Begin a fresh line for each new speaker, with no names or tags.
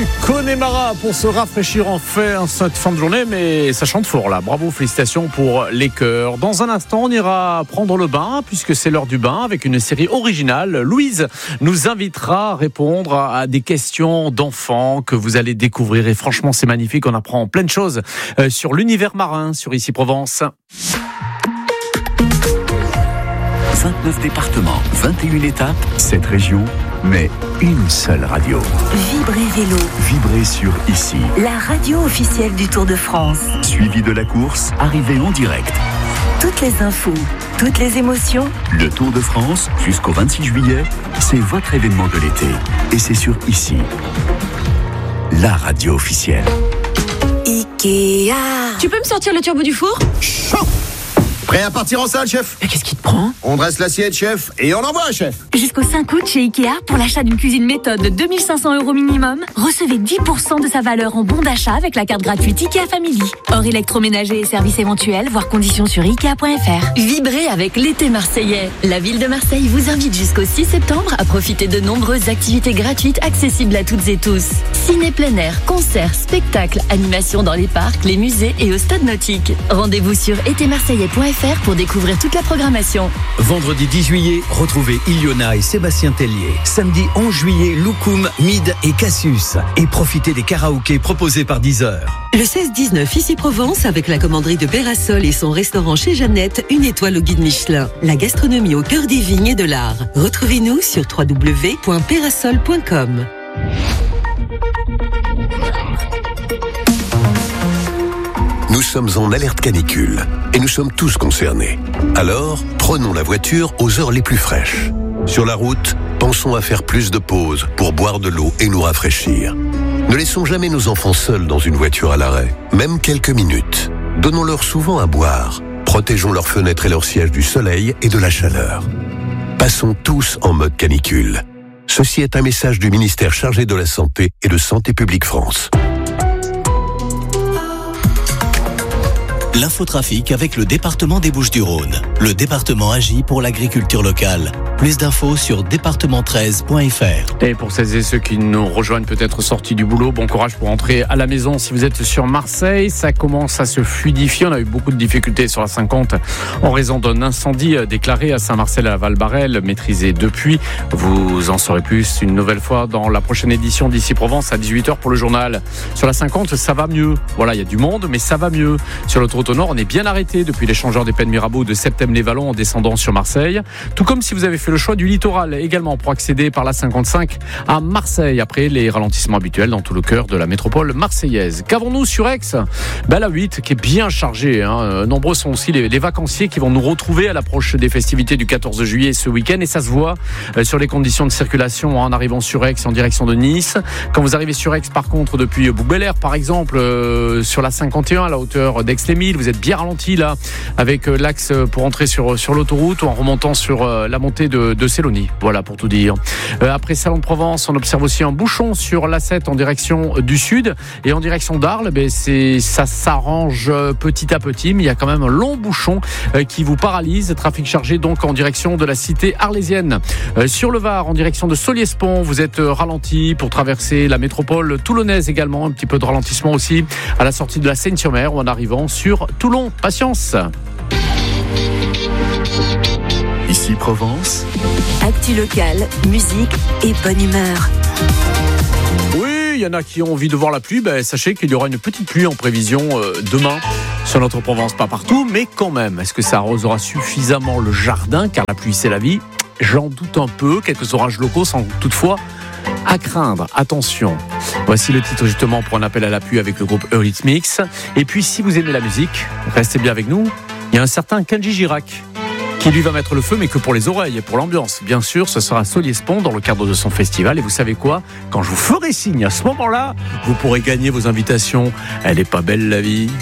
du Connemara pour se rafraîchir en cette fin de journée, mais ça chante fort là. Bravo, félicitations pour les chœurs. Dans un instant, on ira prendre le bain puisque c'est l'heure du bain avec une série originale. Louise nous invitera à répondre à des questions d'enfants que vous allez découvrir et franchement c'est magnifique. On apprend plein de choses sur l'univers marin sur Ici Provence.
29 départements, 21 étapes, 7 régions, mais une seule radio.
Vibrez Vélo.
Vibrez sur Ici.
La radio officielle du Tour de France.
Suivi de la course, arrivée en direct.
Toutes les infos, toutes les émotions.
Le Tour de France, jusqu'au 26 juillet, c'est votre événement de l'été. Et c'est sur Ici. La radio officielle.
Ikea.
Tu peux me sortir le turbo du four ?
Chaud. Prêt à partir en salle, chef ?
Mais qu'est-ce qui te prend ?
On dresse l'assiette, chef, et on envoie, chef.
Jusqu'au 5 août chez Ikea, pour l'achat d'une cuisine méthode de 2 500 € minimum, recevez 10% de sa valeur en bon d'achat avec la carte gratuite Ikea Family. Hors électroménager et services éventuels, voir conditions sur Ikea.fr.
Vibrez avec l'été marseillais. La ville de Marseille vous invite jusqu'au 6 septembre à profiter de nombreuses activités gratuites accessibles à toutes et tous. Ciné plein air, concerts, spectacles, animations dans les parcs, les musées et au stade nautique. Rendez-vous sur etémarseillais.fr pour découvrir toute la programmation.
Vendredi 10 juillet, retrouvez Iliona et Sébastien Tellier. Samedi 11 juillet, Loukoum, Mid et Cassius. Et profitez des karaokés proposés par Deezer.
Le 16-19 Ici Provence avec la commanderie de Pérasol et son restaurant chez Jeannette, une étoile au guide Michelin. La gastronomie au cœur des vignes et de l'art. Retrouvez-nous sur www.perasol.com.
Nous sommes en alerte canicule et nous sommes tous concernés. Alors, prenons la voiture aux heures les plus fraîches. Sur la route, pensons à faire plus de pauses pour boire de l'eau et nous rafraîchir. Ne laissons jamais nos enfants seuls dans une voiture à l'arrêt, même quelques minutes. Donnons-leur souvent à boire. Protégeons leurs fenêtres et leurs sièges du soleil et de la chaleur. Passons tous en mode canicule. Ceci est un message du ministère chargé de la Santé et de Santé publique France.
L'infotrafic avec le département des Bouches-du-Rhône. Le département agit pour l'agriculture locale. Plus d'infos sur département13.fr.
Et pour celles et ceux qui nous rejoignent peut-être sortis du boulot, bon courage pour rentrer à la maison. Si vous êtes sur Marseille, ça commence à se fluidifier. On a eu beaucoup de difficultés sur la 50 en raison d'un incendie déclaré à Saint-Marcel à Val-Barel, maîtrisé depuis. Vous en saurez plus une nouvelle fois dans la prochaine édition d'Ici Provence à 18h pour le journal. Sur la 50, ça va mieux. Voilà, il y a du monde, mais ça va mieux. Sur l'autoroute au nord, on est bien arrêté depuis l'échangeur des Pennes Mirabeau de Septem-les-Vallons en descendant sur Marseille. Tout comme si vous avez fait le choix du littoral également pour accéder par la 55 à Marseille après les ralentissements habituels dans tout le cœur de la métropole marseillaise. Qu'avons-nous sur Aix ? La 8 qui est bien chargée. Nombreux sont aussi les vacanciers qui vont nous retrouver à l'approche des festivités du 14 juillet ce week-end et ça se voit sur les conditions de circulation en arrivant sur Aix en direction de Nice. Quand vous arrivez sur Aix par contre depuis Bouc-Bel-Air par exemple sur la 51 à la hauteur d'Aix-les-Milles, vous êtes bien ralenti là avec l'axe pour entrer sur l'autoroute ou en remontant sur la montée de Célonie. Voilà pour tout dire. Après Salon de Provence, on observe aussi un bouchon sur l'A7 en direction du sud et en direction d'Arles. Ça s'arrange petit à petit, mais il y a quand même un long bouchon qui vous paralyse. Trafic chargé donc en direction de la cité arlésienne. Sur le Var, en direction de Solliès-Pont, vous êtes ralenti pour traverser la métropole toulonnaise également. Un petit peu de ralentissement aussi à la sortie de la Seine-sur-Mer ou en arrivant sur Toulon. Patience.
Ici Provence.
Actu locale, musique et bonne humeur.
Oui, il y en a qui ont envie de voir la pluie. Sachez qu'il y aura une petite pluie en prévision demain sur notre Provence. Pas partout, mais quand même. Est-ce que ça arrosera suffisamment le jardin ? Car la pluie, c'est la vie. J'en doute un peu. Quelques orages locaux sans toutefois à craindre. Attention. Voici le titre justement pour un appel à la pluie avec le groupe Eurythmics. Et puis, si vous aimez la musique, restez bien avec nous. Il y a un certain Kenji Girac qui lui va mettre le feu, mais que pour les oreilles et pour l'ambiance. Bien sûr, ce sera Solliès-Pont dans le cadre de son festival. Et vous savez quoi ? Quand je vous ferai signe à ce moment-là, vous pourrez gagner vos invitations. Elle est pas belle la vie ?